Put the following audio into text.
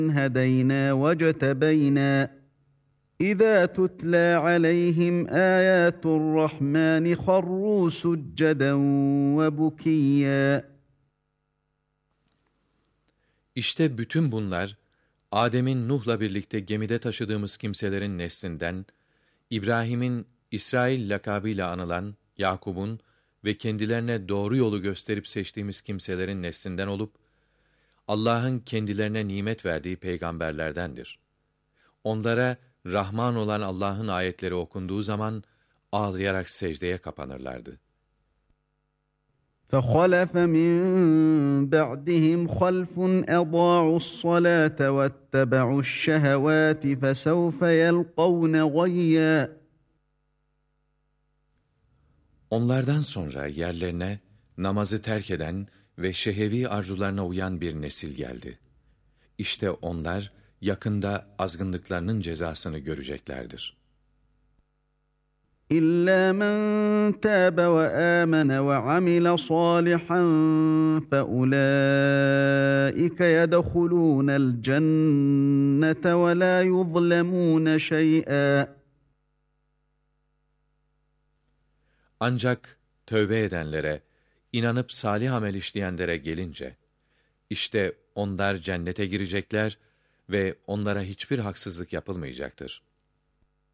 هَدَيْنَا وَاجْتَبَيْنَا إِذَا تُتْلَى عَلَيْهِمْ آيَاتُ الرَّحْمَنِ خَرُّوا سُجَّدًا وَبُكِيًّا. İşte bütün bunlar, Adem'in Nuh'la birlikte gemide taşıdığımız kimselerin neslinden, İbrahim'in İsrail lakabıyla anılan Yakub'un ve kendilerine doğru yolu gösterip seçtiğimiz kimselerin neslinden olup, Allah'ın kendilerine nimet verdiği peygamberlerdendir. Onlara Rahman olan Allah'ın ayetleri okunduğu zaman ağlayarak secdeye kapanırlardı. فَخَلَفَ مِنْ بَعْدِهِمْ خَلْفٌ أَضَاعُوا الصَّلَاةَ وَاتَّبَعُوا الشَّهَوَاتِ فَسَوْفَ يَلْقَوْنَ غَيًّا. Onlardan sonra yerlerine namazı terk eden ve şehevi arzularına uyan bir nesil geldi. İşte onlar yakında azgınlıklarının cezasını göreceklerdir. إِلَّا مَنْ تَابَ وَآمَنَ وَعَمِلَ صَالِحًا فَأُولَٰئِكَ يَدْخُلُونَ الْجَنَّةَ وَلَا يُظْلَمُونَ شَيْئًا. Ancak tövbe edenlere, inanıp salih amel işleyenlere gelince, işte onlar cennete girecekler ve onlara hiçbir haksızlık yapılmayacaktır.